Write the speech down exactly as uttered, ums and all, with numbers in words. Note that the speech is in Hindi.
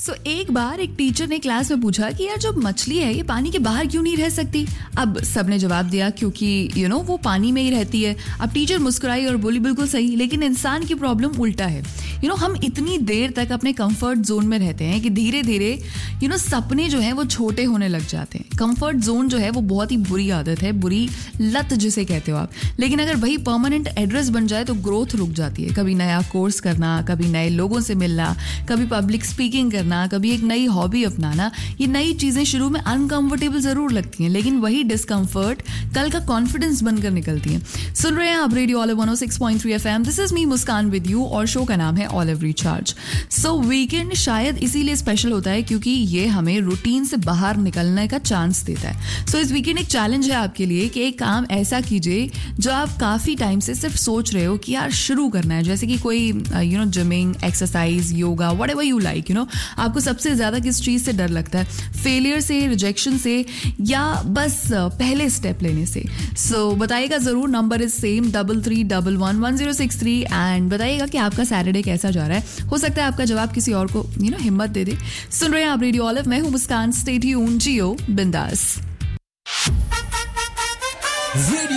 सो so, एक बार एक टीचर ने क्लास में पूछा कि यार जो मछली है ये पानी के बाहर क्यों नहीं रह सकती। अब सबने जवाब दिया क्योंकि यू you नो know, वो पानी में ही रहती है। अब टीचर मुस्कुराई और बोली बिल्कुल सही, लेकिन इंसान की प्रॉब्लम उल्टा है। यू नो हम इतनी देर तक अपने कंफर्ट जोन में रहते हैं कि धीरे धीरे यू नो सपने जो हैं वो छोटे होने लग जाते हैं। कंफर्ट जोन जो है वो बहुत ही बुरी आदत है, बुरी लत जिसे कहते हो आप। लेकिन अगर वही परमानेंट एड्रेस बन जाए तो ग्रोथ रुक जाती है। कभी नया कोर्स करना, कभी नए लोगों से मिलना, कभी पब्लिक स्पीकिंग करना, कभी एक नई हॉबी अपनाना, ये नई चीजें शुरू में अनकंफर्टेबल जरूर लगती हैं, लेकिन वही डिस्कंफर्ट कल का कॉन्फिडेंस बनकर निकलती हैं। सुन रहे हैं आप radio olive one O six point three FM. This is me Muskan with you और शो का नाम है ऑलिव रिचार्ज। सो वीकेंड शायद इसीलिए स्पेशल होता है क्योंकि ये हमें रूटीन से बाहर निकलने का चांस देता है। सो so, इस वीकेंड एक चैलेंज है आपके लिए कि एक काम ऐसा कीजिए जो आप काफी टाइम से सिर्फ सोच रहे हो कि यार शुरू करना है, जैसे कि कोई you know gymming, exercise, yoga, whatever you like. You know आपको सबसे ज्यादा किस चीज से डर लगता है? फेलियर से, रिजेक्शन से, या बस पहले स्टेप लेने से? सो so, बताइएगा जरूर। Number is same double three double one one zero six three and बताइएगा कि आपका सैटरडे कैसा जा रहा है। हो सकता है आपका जवाब किसी और को यू नो हिम्मत दे दे। सुन रहे हैं आप रेडियो ऑलिव, मैं हूं मुस्कान। स्टे ट्यून्ड, जियो बिंदास।